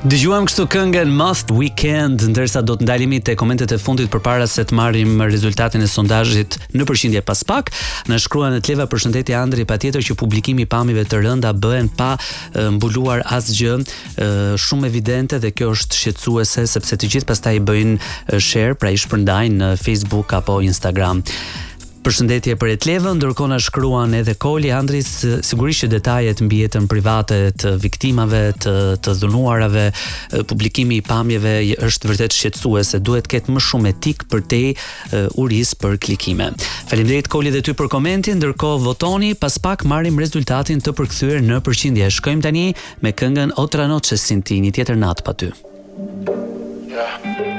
Dëgjuam kështu këngën Must Weekend, ndërsa do të ndalemi te komentet e fundit përpara se të marrim rezultatin e sondazhit në përqindje pas pak. Na shkruan në Tleva, përshëndetje Andri, patjetër që publikimi i pamjeve të rënda bëhen pa mbuluar asgjë, shumë evidente dhe kjo është shqetësuese sepse të gjithë pastaj i bëjnë share, pra i shpërndajnë në Facebook apo Instagram. Përshëndetje për Etlevën, ndërkohë na shkruan edhe Koli, Andris, sigurisht që detajet mbi jetën private të viktimave, të dhunuarave, publikimi i pamjeve është vërtet shqetësuese, duhet të ketë më shumë etik përtej uris për klikime. Faleminderit Koli dhe ty për komentin, ndërkohë votoni, pas pak marrim rezultatin të përkthyer në përqindje. Shkojmë tani me këngën Otra noche sin ti, një tjetër natë pa ty.